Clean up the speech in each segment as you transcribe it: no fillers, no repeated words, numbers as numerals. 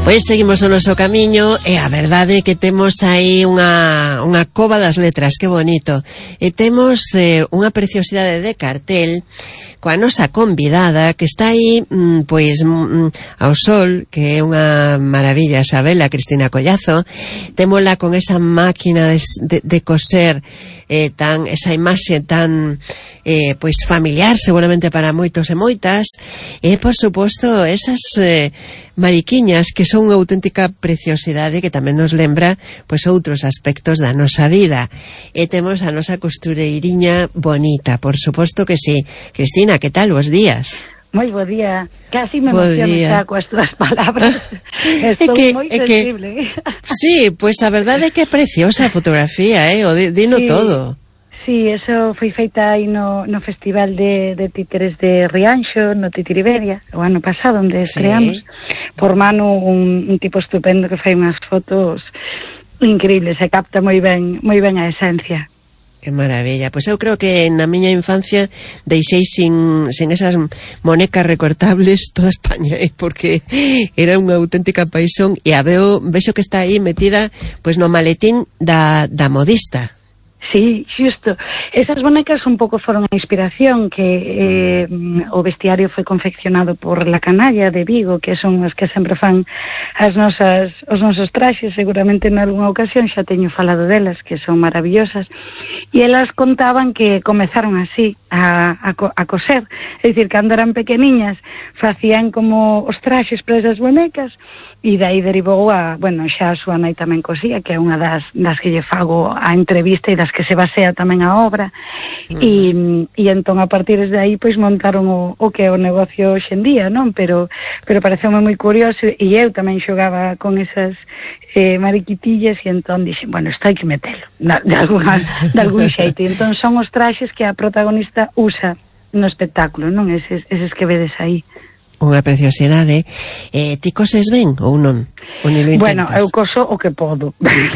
Pois seguimos o noso camiño e a verdade é que temos aí unha cova das letras, que bonito. E temos unha preciosidade de cartel coa nosa convidada que está aí pois ao sol, que é unha maravilla, Sabela Cristina Collazo. Témola con esa máquina de coser, esa imaxe tan pois familiar seguramente para moitos e moitas, e por suposto esas mariquiñas que son unha auténtica preciosidade que tamén nos lembra pois outros aspectos da nosa vida. E temos a nosa costureiriña bonita, por suposto que sí. Cristina, que tal? Bos días. Moi bo día. Casi me emociono xa coas túas palabras. Estou moi sensible. Sí, pois a verdade é que é preciosa a fotografía, o dino sí, todo. Sí, eso foi feita aí no Festival de Títeres de Rianxo, no Titiriberia, o ano pasado, onde estreamos, por mano un tipo estupendo que fai unhas fotos increíbles, se capta moi ben a esencia. Que maravilla. Pois eu creo que na miña infancia deixei sin esas monecas recortables toda España, porque era unha auténtica paixón, e vexo que está aí metida pois no maletín da modista. Sí, xusto. Esas bonecas un pouco foron a inspiración que o vestiario foi confeccionado por La Canalla de Vigo, que son os que sempre fan os nosos traxes. Seguramente en algunha ocasión xa teño falado delas, que son maravillosas, e elas contaban que comezaron así a coser, é dicir, cando eran pequeniñas facían como os traxes para esas bonecas, e dai derivou xa a súa nai tamén cosía, que é unha das que lle fago a entrevista e das que se basea tamén a obra, e entón a partir de aí pois montaron o que é o negocio hoxe en día, non? Pero pareceume moi curioso, e eu tamén xogaba con esas mariquitillas, e entón dixen, bueno, isto hai que metelo de algún xeito, e entón son os traxes que a protagonista usa no espectáculo, non? Eses que vedes aí. Unha preciosidade. Ti coses ben ou non? Ou ni lo intentas? Bueno, eu coso o que podo.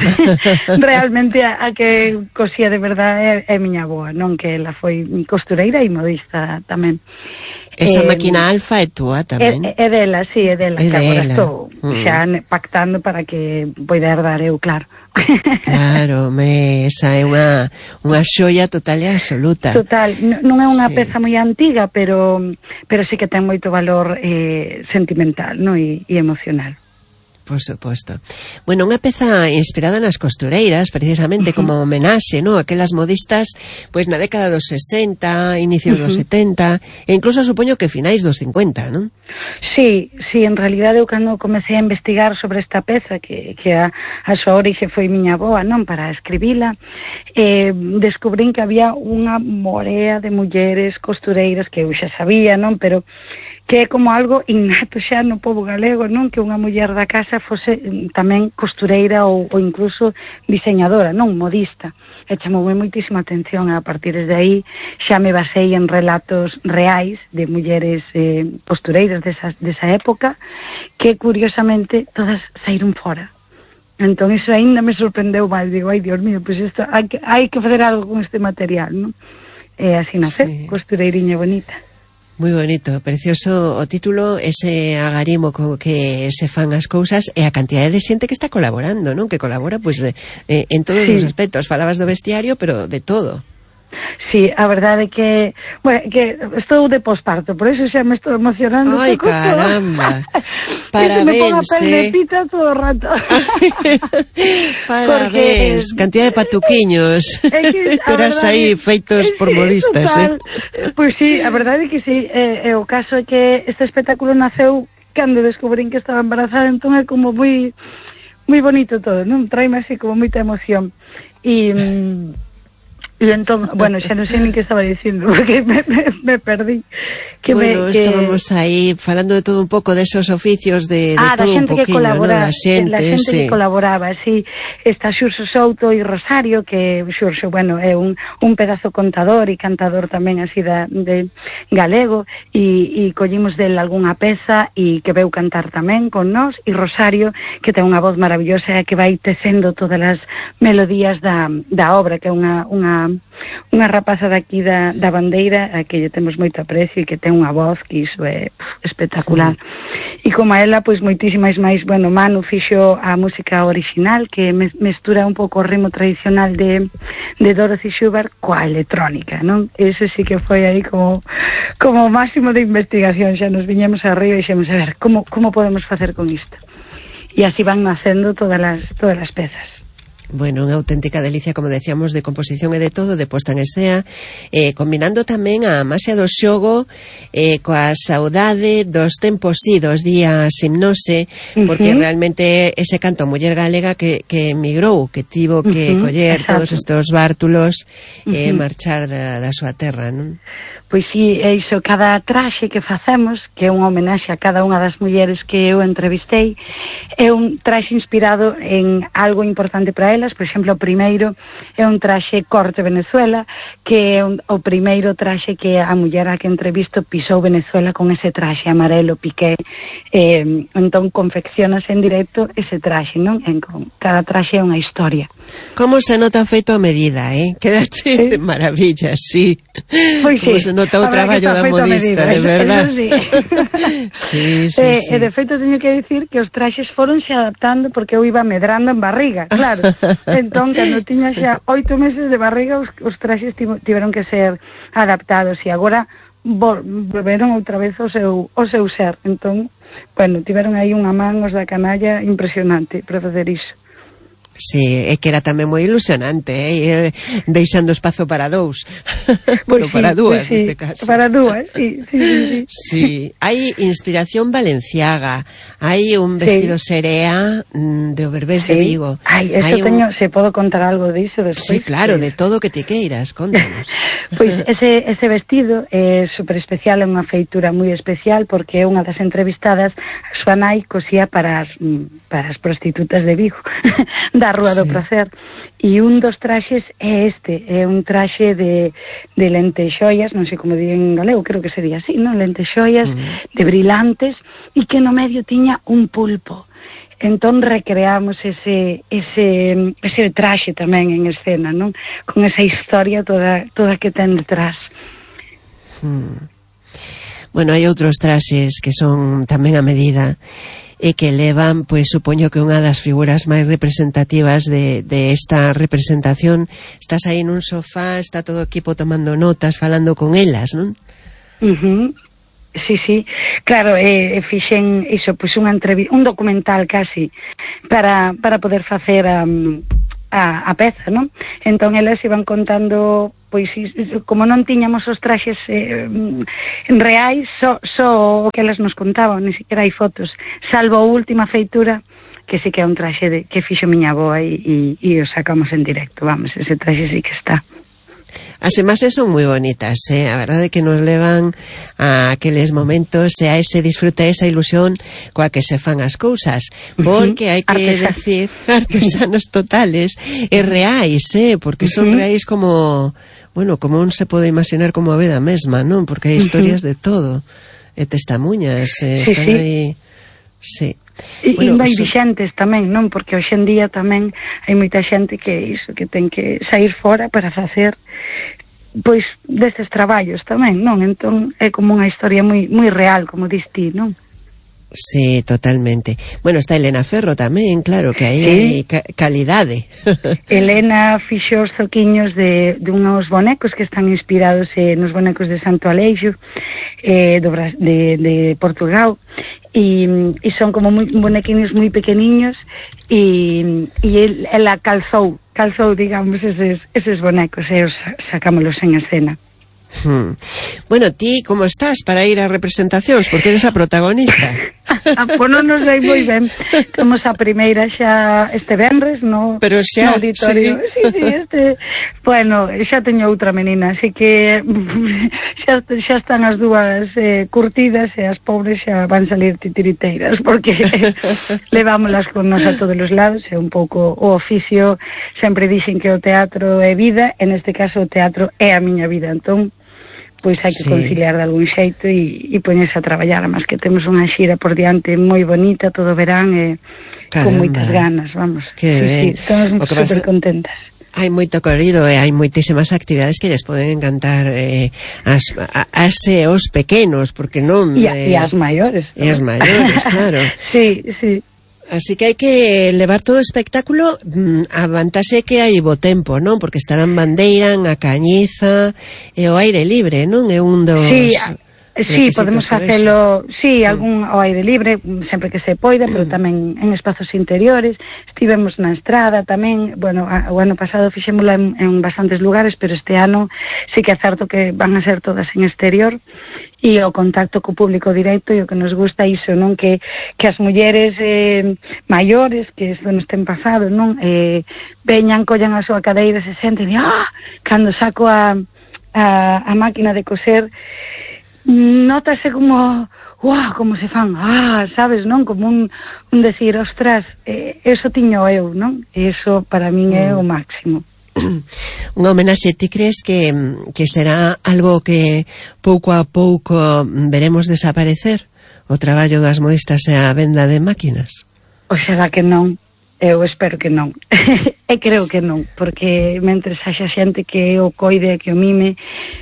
Realmente a que cosía de verdade é miña avoa, non? Que ela foi costureira e modista tamén. Esa máquina alfa é túa tamén? É dela, sí, é dela, que agora estou xa pactando para que poida herdar eu, claro. Claro, esa é unha xoia total e absoluta. Total, non é unha peza moi antiga, pero sí que ten moito valor sentimental, non? E emocional. Por suposto. Bueno, unha peza inspirada nas costureiras, precisamente como homenaxe, ¿no? Aquelas modistas, pois na década dos 60, inicios dos 70, e incluso supoño que finais dos 50, ¿non? Sí, en realidade eu cando comecei a investigar sobre esta peza, que a súa orixe foi miña avoa, non? Para escribila, descubrín que había unha morea de mulleres costureiras que eu xa sabía, non? Pero que é como algo innato xa no pobo galego, non? Que unha muller da casa fose tamén costureira ou incluso diseñadora, non? Modista. E chamoume moitísima atención, e a partir de aí xa me basei en relatos reais de mulleres costureiras desa época, que curiosamente todas saíron fora. Entón iso ainda me sorprendeu máis, digo, ai Dios mío, pois isto hai que fazer algo con este material, non? E así nace, costureiriña bonita. Moi bonito, precioso o título, ese agarimo que se fan as cousas, e a cantidade de xente que está colaborando, non? Que colabora pois en todos os aspectos. Falabas do vestiario, pero de todo. Sí, a verdade que, bueno, que estou de posparto, por eso xa me estou emocionando. Ai, caramba. Parabéns, me pongo a pelepita todo o rato. Parabéns, cantidad de patuquiños. Terás aí feitos por modistas, Pois sí, a verdade é que sí, o caso é que este espectáculo naceu cando descubrín que estaba embarazada, entón é como moi bonito todo, non? Traime así como moita emoción. E entón, bueno, xa non sei nin que estaba dicindo, porque me perdí. Estábamos aí falando de todo un pouco desos oficios de todo un poquinho, ¿no? Da xente que colaboraba, sí. Está Xurxo Souto e Rosario, que Xurxo, bueno, é un pedazo contador e cantador tamén así de galego, e collimos del algunha peza e que veu cantar tamén con nós, e Rosario, que ten unha voz maravillosa e que vai tecendo todas as melodías da obra, que é unha unha rapaza daqui da Bandeira a que lle temos moito aprecio e que ten unha voz que iso é espectacular. E como a ela, pois moitísimas máis, bueno, Manu fixo a música original que mestura un pouco o ritmo tradicional de Dorothy Schubert coa electrónica, non? Ese sí que foi aí como máximo de investigación, xa nos viñemos arriba e xemos a ver como podemos facer con isto. E así van nacendo todas as pezas. Bueno, unha auténtica delicia, como decíamos, de composición e de todo, de posta en escena, combinando tamén a maxia do xogo coa saudade dos tempos idos, días hipnose, porque realmente ese canto a muller galega que emigrou, que tivo que coller todos estes bártulos e marchar da súa terra, non? Pois sí, é iso, cada traxe que facemos, que é unha homenaxe a cada unha das mulleres que eu entrevistei, é un traxe inspirado en algo importante para elas. Por exemplo, o primeiro é un traxe corte Venezuela, que é o primeiro traxe que a muller a que entrevisto pisou Venezuela con ese traxe amarelo piqué, entón confeccionase en directo ese traxe, non? Cada traxe é unha historia. Como se nota feito a medida, Quedache de maravilla, sí. Pois sí. Como se nota o traballo da modista, de verdad. Sí. Sí. E de feito teño que dicir que os traxes foronse adaptando porque eu iba medrando en barriga, claro. Entón, cando tiña xa 8 meses de barriga, os traxes tiveron que ser adaptados e agora volveron outra vez o seu ser. Entón, bueno, tiveron aí unha man os da canalla impresionante para facer iso. Sí, é que era tamén moi ilusionante, ir deixando espazo para dous. Bueno, sí, para dúas, sí, neste caso. Para dúas, sí. Sí, hai inspiración valenciaga, hai un vestido serea de Oberbés de Vigo. Eso teño, se podo contar algo diso despois. Sí, claro, de todo o que te queiras, contanos. Pois ese vestido é super especial, é unha feitura moi especial porque é unha das entrevistadas, a súa nai cosía para as prostitutas de Vigo, da Rúa do Pracer, e un dos traxes é un traxe de lentexoias, non sei como di en galego, creo que sería así, non? Lentexoias de brillantes e que no medio tiña un pulpo. Entón recreamos ese traxe tamén en escena, non? Con esa historia toda que ten detrás. Bueno, hai outros traxes que son tamén a medida e que levan, pois supoño que unha das figuras máis representativas de esta representación. Estás aí nun sofá, está todo o equipo tomando notas, falando con elas, non? Sí, claro, fixen iso, pois un documental casi para poder facer a peza, non? Entón elas iban contando, pois como non tiñamos os traxes reais, só o que elas nos contaban, ni siquiera hai fotos, salvo a última feitura que sí que é un traxe que fixo miña avoa e o sacamos en directo, vamos, ese traxe sí que está. As imaxes son moi bonitas, a verdade é que nos levan a aqueles momentos e a ese disfrute, a esa ilusión coa que se fan as cousas, porque hai que decir artesanos totales e reais, porque son reais como, bueno, como un se pode imaginar como a vida mesma, non? Porque hai historias de todo, e testemunhas, están aí, sí. E vai vixentes tamén, non? Porque hoxe en día tamén hai moita xente que ten que sair fora para facer pois destes traballos tamén, non? Entón é como unha historia moi real, como dis ti, non? Sí, totalmente. Bueno, está Elena Ferro tamén, claro, que aí hai calidade. Elena fixo os zoquiños de unhos bonecos que están inspirados nos bonecos de Santo Aleixo, de Portugal, e son como bonequiños moi pequeniños, e ela calzou, digamos, eses bonecos, e os sacámolos en escena. Bueno, ti como estás para ir a representacións? Porque eres a protagonista. Pois non nos sei moi ben. Temos a primeira xa este venres no auditorio. Sí, bueno, xa teño outra menina, así que xa están as dúas curtidas e as pobres xa van salir titiriteiras porque levámolas con nos a todos os lados. É un pouco o oficio, sempre dixen que o teatro é vida, en este caso o teatro é a miña vida, entón pois hai que conciliar de algún xeito e poñerse a traballar, mas que temos unha xira por diante moi bonita todo verán e con moitas ganas, vamos. Sí, estamos super contentas. hai moito corrido e hai moitísimas actividades que lles poden encantar os pequenos, porque non... E as maiores. E as maiores, claro. Sí, sí. Así que hai que levar todo o espectáculo. A vantaxe é que hai bo tempo, non? Porque estarán Bandeirán, a Cañiza e o aire libre, non? É un dos... Sí, podemos facelo, algún ao aire libre, sempre que se poida, pero tamén en espazos interiores. Estivemos na estrada tamén, bueno, o ano pasado fixémola en bastantes lugares, pero este ano sí que é certo que van a ser todas en exterior, e o contacto co público directo, e o que nos gusta iso, non? Que as mulleres maiores, que isto nos ten pasado, non? Veñan, collan a súa cadeira, se senten, cando saco a máquina de coser, notase como como se fan, sabes, non? Como un decir, ostras, eso tiño eu, non? Eso para min é o máximo. Unha homenaxe, ti crees que será algo que pouco a pouco veremos desaparecer? O traballo das modistas e a venda de máquinas? Oxalá que non. Eu espero que non. E creo que non, porque mentres haxa xente que o coide, que o mime,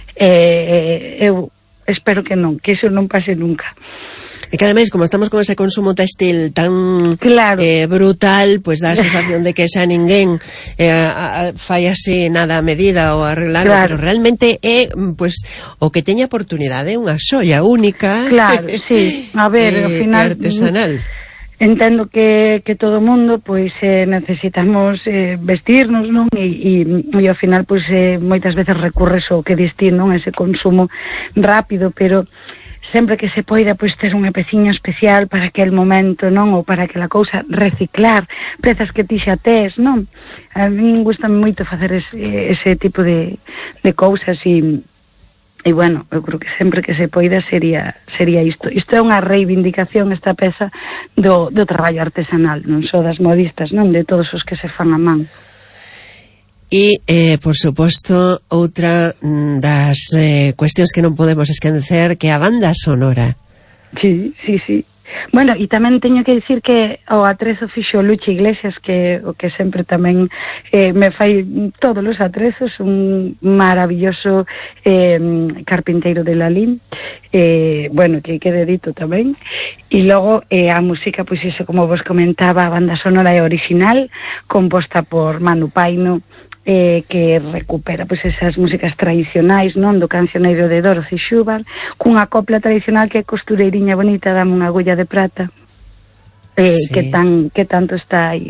eu espero que non, que iso non pase nunca. E que ademais, como estamos con ese consumo textil tan brutal, pues dá a sensación de que xa ninguén fai así nada a medida ou arreglado, pero realmente é pues o que teña oportunidade, unha xoia única. Claro, sí. A ver, ao final artesanal. Entendo que todo o mundo pois necesitamos vestirnos, non? E ao final pois moitas veces recurres ao que distir, non? Ese consumo rápido, pero sempre que se poida pois ter unha peciña especial para aquel momento, non? Ou para aquela cousa, reciclar pezas que ti xa tes, non? A min gustame moito facer ese tipo de cousas e bueno, eu creo que sempre que se poida sería isto. Isto é unha reivindicación, esta peza do traballo artesanal, non só das modistas, non? De todos os que se fan a man. E, por suposto, outra das cuestións que non podemos esquecer, que a banda sonora. Sí. Bueno, e tamén teño que dicir que o atrezo fixo Luche Iglesias, que o que sempre tamén me fai todos os atrezos, un maravilloso carpinteiro de Lalín, bueno, que quede dito tamén. E logo a música, pois iso, como vos comentaba, a banda sonora é original, composta por Manu Paino, que recupera pois esas músicas tradicionais, non? Do cancioneiro de Dorothy Schubert, cunha copla tradicional que é costureiriña bonita, dame unha agulla de prata, que tanto está aí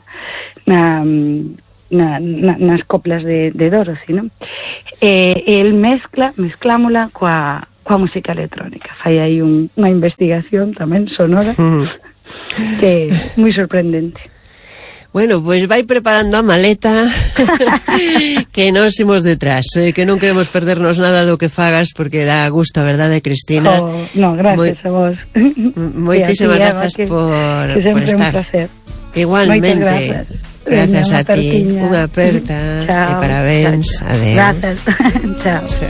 nas coplas de Dorothy, non? El mezclámola coa música electrónica, fai aí unha investigación tamén sonora que é moi sorprendente. Bueno, pois vai preparando a maleta que nos imos detrás, que non queremos perdernos nada do que fagas, porque dá gusto, a verdade, Cristina? No, gracias a vos. Moitísimas grazas por estar. Un placer. Igualmente. Gracias a ti. Unha aperta. E parabéns. Adeus. Gracias. Chao.